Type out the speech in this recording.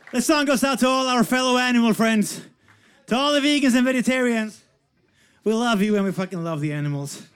This song goes out to all our fellow animal friends. To all the vegans and vegetarians. We love you and we fucking love the animals.